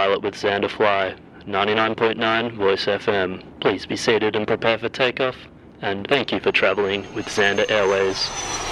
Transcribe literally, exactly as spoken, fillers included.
pilot with Xander Fly, ninety-nine point nine Voice F M. Please be seated and prepare for takeoff, and thank you for traveling with Xander Airways.